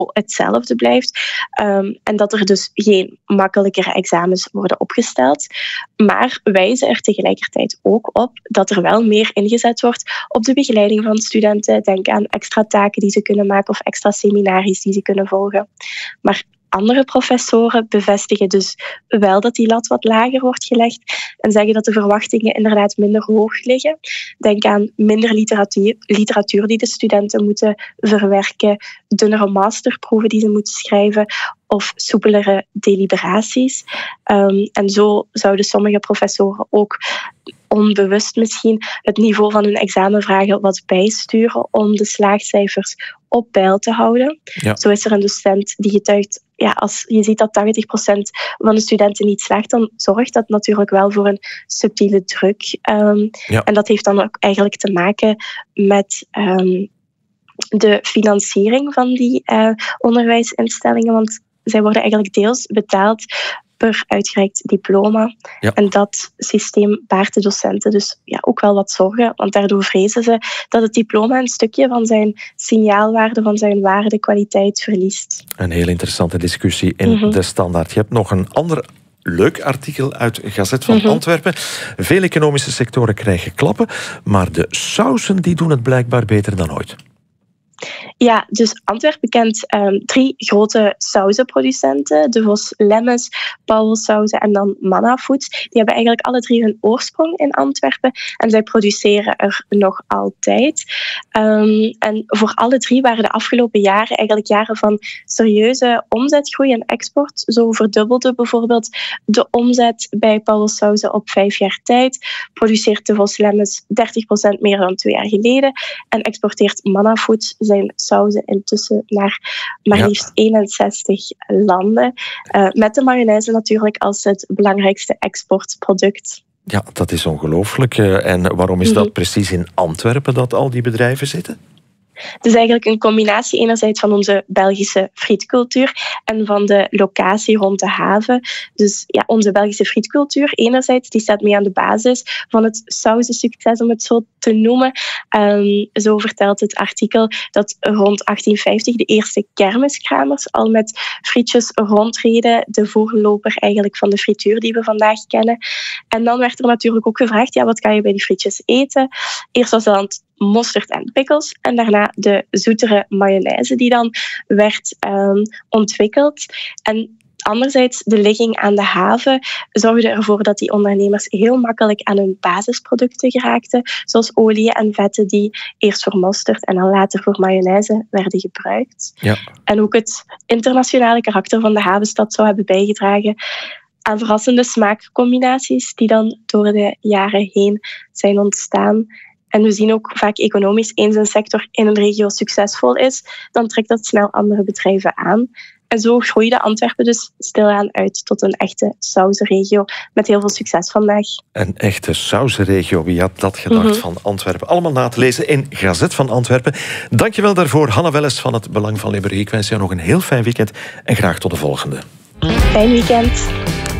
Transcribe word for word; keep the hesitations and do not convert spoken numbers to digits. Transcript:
hetzelfde blijft. Um, en dat er dus geen makkelijkere examens worden opgesteld. Maar wijzen er tegelijkertijd ook op dat er wel meer ingezet wordt op de begeleiding van studenten. Denk aan extra taken die ze kunnen maken of extra seminaries die ze kunnen volgen. Maar andere professoren bevestigen dus wel dat die lat wat lager wordt gelegd en zeggen dat de verwachtingen inderdaad minder hoog liggen. Denk aan minder literatuur, literatuur die de studenten moeten verwerken, dunnere masterproeven die ze moeten schrijven of soepelere deliberaties. Um, en zo zouden sommige professoren ook onbewust misschien het niveau van hun examenvragen wat bijsturen om de slaagcijfers op peil te houden. Ja. Zo is er een docent die getuigt, ja, als je ziet dat tachtig procent van de studenten niet slaagt, dan zorgt dat natuurlijk wel voor een subtiele druk. Um, ja. En dat heeft dan ook eigenlijk te maken met um, de financiering van die uh, onderwijsinstellingen, want zij worden eigenlijk deels betaald per uitgereikt diploma. Ja. En dat systeem baart de docenten dus ja, ook wel wat zorgen, want daardoor vrezen ze dat het diploma een stukje van zijn signaalwaarde, van zijn waarde, kwaliteit verliest. Een heel interessante discussie in mm-hmm. de Standaard. Je hebt nog een ander leuk artikel uit Gazet van mm-hmm. Antwerpen. Veel economische sectoren krijgen klappen, maar de sausen die doen het blijkbaar beter dan ooit. Ja, dus Antwerpen kent um, drie grote sauzenproducenten. De Vos Lemmes, Pauwels Sauzen en dan Manna Foods. Die hebben eigenlijk alle drie hun oorsprong in Antwerpen. En zij produceren er nog altijd. Um, en voor alle drie waren de afgelopen jaren eigenlijk jaren van serieuze omzetgroei en export. Zo verdubbelde bijvoorbeeld de omzet bij Pauwels Sauzen op vijf jaar tijd. Produceert de Vos Lemmes dertig procent meer dan twee jaar geleden. En exporteert Manna Foods zijn sauzen intussen naar maar liefst ja. eenenzestig landen. Uh, met de mayonaise natuurlijk als het belangrijkste exportproduct. Ja, dat is ongelooflijk. En waarom is mm-hmm. dat precies in Antwerpen dat al die bedrijven zitten? Het is eigenlijk een combinatie enerzijds van onze Belgische frietcultuur en van de locatie rond de haven. Dus ja, onze Belgische frietcultuur enerzijds, die staat mee aan de basis van het sausensucces, om het zo te noemen. Um, zo vertelt het artikel dat rond achttien vijftig de eerste kermiskramers al met frietjes rondreden, de voorloper eigenlijk van de frituur die we vandaag kennen. En dan werd er natuurlijk ook gevraagd, ja, wat kan je bij die frietjes eten? Eerst was dat mosterd en pickles en daarna de zoetere mayonaise die dan werd um, ontwikkeld. En anderzijds, de ligging aan de haven zorgde ervoor dat die ondernemers heel makkelijk aan hun basisproducten geraakten, zoals olie en vetten die eerst voor mosterd en dan later voor mayonaise werden gebruikt. Ja. En ook het internationale karakter van de havenstad zou hebben bijgedragen aan verrassende smaakcombinaties die dan door de jaren heen zijn ontstaan. En we zien ook vaak economisch, eens een sector in een regio succesvol is, dan trekt dat snel andere bedrijven aan. En zo groeide Antwerpen dus stilaan uit tot een echte sausenregio met heel veel succes vandaag. Een echte sausenregio, wie had dat gedacht mm-hmm. van Antwerpen? Allemaal na te lezen in Gazet van Antwerpen. Dankjewel daarvoor, Hanna Welles van het Belang van Limburg. Ik wens jou nog een heel fijn weekend en graag tot de volgende. Fijn weekend.